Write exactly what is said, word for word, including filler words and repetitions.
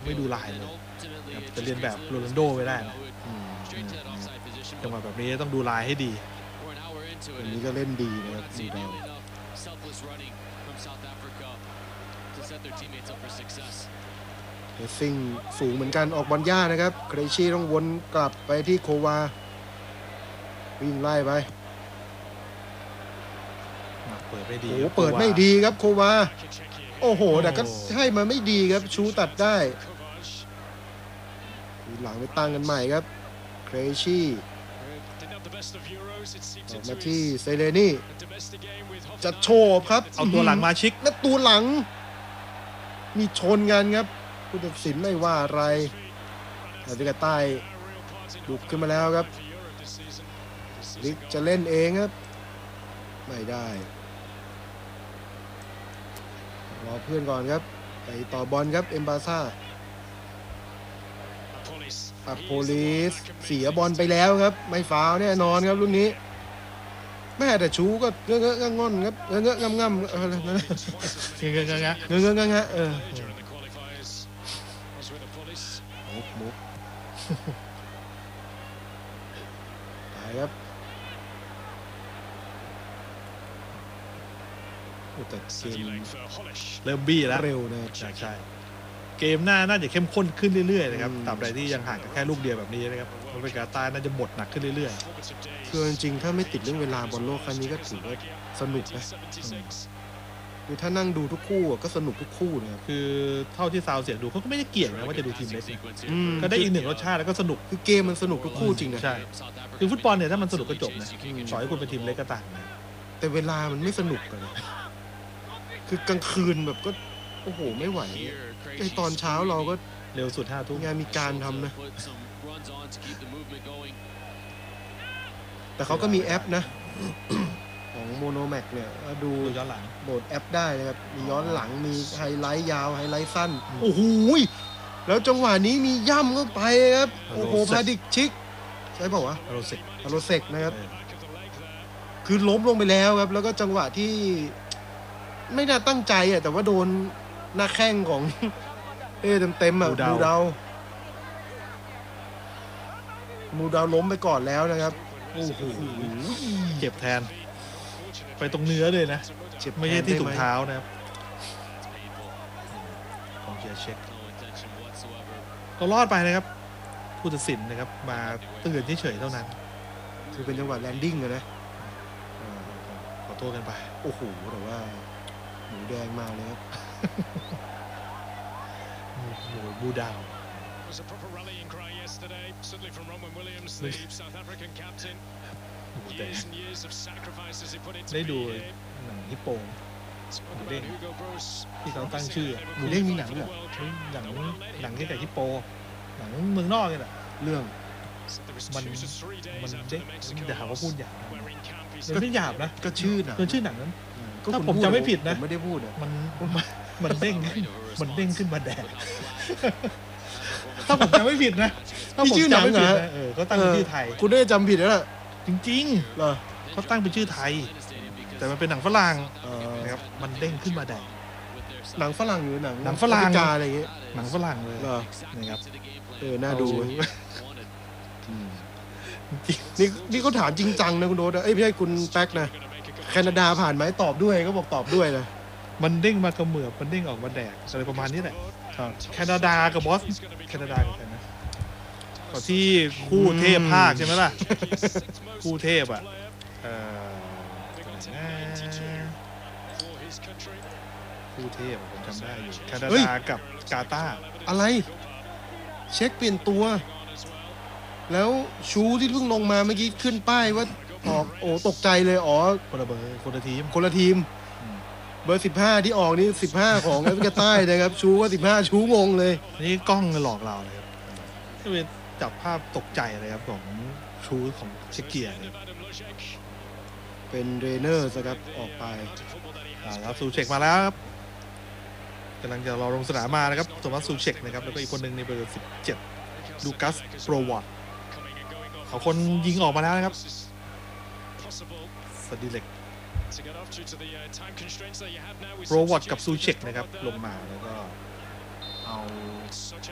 ไม่ดูลายเลยจะเรียนแบบโรนัลโดไม่ได้นะจังหวะแบบนี้ต้องดูลายให้ดีวันนี้ก็เล่นดีนะครับดูดาวเฮสซิงสูงเหมือนกันออกบอลยากนะครับเครชี่ต้องวนกลับไปที่โควาวิ่งไล่ไปเปิดไม่ดีโอ้เปิดไม่ดีครับโควาโอ้โหแต่ก็ให้มาไม่ดีครับชูตัดได้หลังไปตั้งกันใหม่ครับเครชี่ออกมาที่เซเลนี่จะโฉบครับเอาตัวหลังมาชิกและตัวหลังมีชนกันครับผู้ตัดสินไม่ว่าอะไรอาริกาใต้ลุกขึ้นมาแล้วครับลิกจะเล่นเองครับไม่ได้รอเพื่อนก่อนครับไปต่อบอลครับเอ็มบาซ่าอัปโปลิสเสียบอลไปแล้วครับไม่ฟาวล์แน่นอนครับลูกนี้แม่แต่ชูก็เงอะเงอะง่อนครับเงอะเงอะงำงำอะไรนั่นเงอะเงอะเงอะเงอะเงอะเงอะเงอะเออมุกมุกไปครับแต่เกมเริ่มบี้แล้วเร็วนะใช่ใช่เกมหน้าน่าจะเข้มข้นขึ้นเรื่อยๆนะครับตราบใดที่ยังห่างกันแค่ลูกเดียวแบบนี้นะครับอเมริกาใต้น่าจะหมดหนักขึ้นเรื่อยๆคือจริงๆถ้าไม่ติดเรื่องเวลาบอลโลกครั้งนี้ก็ถือว่าสนุกนะคือถ้านั่งดูทุกคู่ก็สนุกทุกคู่นะครับคือเท่าที่ซาวเสียงดูเขาก็ไม่ได้เกี่ยงนะว่าจะดูทีมเล็กก็ได้อีกหนึ่งรสชาติแล้วก็สนุกคือเกมมันสนุกทุกคู่จริงนะใช่คือฟุตบอลเนี่ยถ้ามันสนุกก็จบนะต่อให้คุณเป็นทีมเล็กก็ต่างนะแต่เวลามันไม่สนุกกันคือกลางคืนแบบก็โอ้โหไม่ไหวไอตอนเช้าเราก็เร็วสุดห้าทุ่มงานมีการทำนะแต่เขาก็มีแอปนะของโมโนแม็กเนี่ยดูย้อนหลังโหลดแอปได้นะครับมีย้อนหลังมีไฮไลท์ยาวไฮไลท์สั้นโอ้โหแล้วจังหวะนี้มีย่ำเข้าไปครับโอ้โหพาดิกชิกใช่ป่าววะอโรเซกอโรเซกนะครับคือล้มลงไปแล้วครับแล้วก็จังหวะที่ไม่น่าตั้งใจอ่ะแต่ว่าโดนหน้าแข้งของเอเต็มเต็มอ่ะมูดาวมูดาวล้มไปก่อนแล้วนะครับโอ้โหเจ็บแทนไปตรงเนื้อเลยนะเจ็บไม่ใช่ที่ถุงเท้านะครับกองเชียร์เช็คก็รอดไปนะครับผู้ตัดสินนะครับมาเตือนเฉยๆเท่านั้นคือเป็นจังหวะแลนดิ้งเลยนะขอโทษกันไปโอ้โหแต่ว่าหมูแดงมาเลยครับหมูบูดาวได้ดูหนังฮิปโปหมูเด้งที่เขาตั้งชื่อหมูเด้งมีหนังเหรอหนังหนังที่กับฮิปโปหนังเมืองนอกนี่แหละเรื่องมันมันเจ๊เดี๋ยวหาว่าพูดหยาบมันไม่หยาบนะก็ชื่อหนังก็ชื่อหนังนั้นถ้าผมจำไม่ผิดนะไม่ได้พูดอ่ะมันมันเด้งมันเด้งขึ้นมาแดกถ้าผมจำไม่ผิดนะถ้าผมจำไม่ผิดนะเออเขาตั้งเป็นชื่อไทยคุณได้จำผิดแล้วล่ะจริงๆเหรอเขาตั้งเป็นชื่อไทยแต่มันเป็นหนังฝรั่งนะครับมันเด้งขึ้นมาแดกหนังฝรั่งหรือหนังหนังฝรั่งอะไรอย่างเงี้ยหนังฝรั่งเลยนะครับเออน่าดูนี่นี่เขาถามจริงจังนะคุณโดดเอ้ยไม่ใช่คุณแป๊กนะแคนาดาผ่านไหมตอบด้วยก็บอกตอบด้วยนะมันเด้งมากระเหมือบมันเด้งออกมาแดกอะไรประมาณนี้แหละแคนาดากับบอสแคนาดากับใครนะต่อที่คู่เทพภาคใช่ไหมล่ะคู่เทพอ่ะเออคู่เทพผมจำได้อยู่แคนาดากับกาตาร์อะไรเช็คเปลี่ยนตัวแล้วชูที่เพิ่งลงมาเมื่อกี้ขึ้นป้ายว่าออกโอ้ตกใจเลยอ๋อคนละเบอร์คนละทีมคนละทีมเบอร์สิบห้าที่ออกนี่สิบห้าของแอฟริกาใต้นะครับชูว่าสิบห้าชูงงเลยนี่กล้องหลอกเราเลยครับก็เป็นจับภาพตกใจเลยครับของชูของเชคเกียร์เป็นเรเนอร์นะครับออกไปครับซูเชกมาแล้วครับกำลังจะรอลงสนามมานะครับโทมัสซูเชกนะครับแล้วก็อีกคนหนึ่งในเบอร์สิบเจ็ดลูกัสโปรวอตเขาคนยิงออกมาแล้วนะครับสดิเล็กโปรวอตกับซูเชกนะครับลงมาแล้วก็เอา